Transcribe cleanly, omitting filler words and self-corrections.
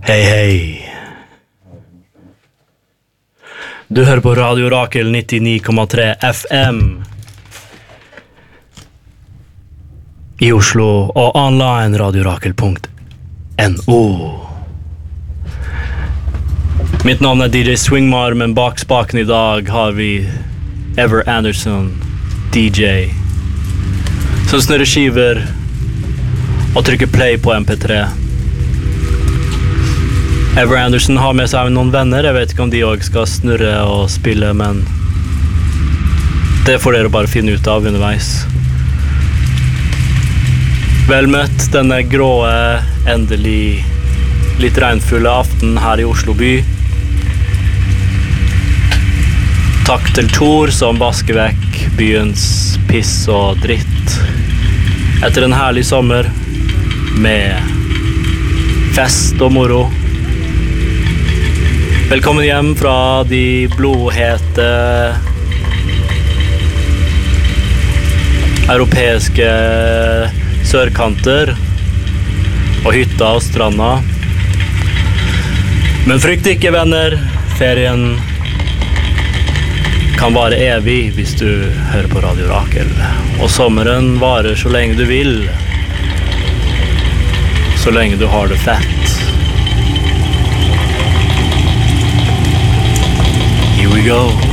Hei, hei. Du hører på Radio Rakel 99,3 FM i Oslo og online radiorakel.no. Mitt navn DJ Swingmar, men bak spaken i dag har vi Ever Anderson, DJ, som snurrer skiver og trykker play på MP3. Ever Anderson har med seg noen venner. Jeg vet ikke om de også skal snurre og spille, men det får dere bare finne ut av underveis. Vel møtt denne gråe, endelig litt regnfulle aften her i Oslo by. Takk til Thor som vasker vekk byens piss og dritt etter en herlig sommer med fest og moro. Velkommen hjem fra de blodhete europeiske sørkanter og hytta og stranda. Men frykt ikke, venner. Ferien kan vare evig hvis du hører på Radio Rakel. Og sommeren varer så lenge du vil. Så lenge du har det fett. Here we go.